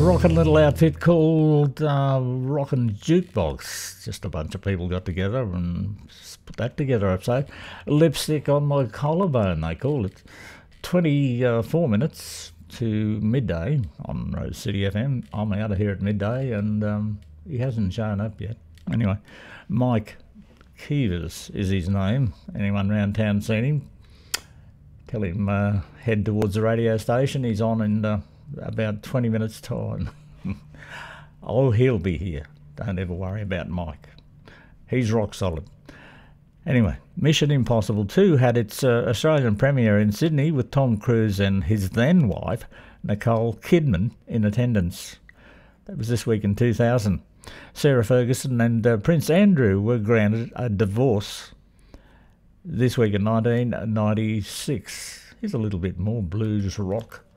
rockin' little outfit called Rockin' Jukebox. Just a bunch of people got together and put that together, I'd say. Lipstick on My Collarbone, they call it. 24 minutes to midday on Rose City FM. I'm out of here at midday and he hasn't shown up yet. Anyway, Mike Keevers is his name. Anyone round town seen him? Tell him head towards the radio station. He's on in about 20 minutes' time. Oh, he'll be here. Don't ever worry about Mike. He's rock solid. Anyway, Mission Impossible 2 had its Australian premiere in Sydney with Tom Cruise and his then wife, Nicole Kidman, in attendance. That was this week in 2000. Sarah Ferguson and Prince Andrew were granted a divorce this week in 1996. Here's a little bit more blues rock.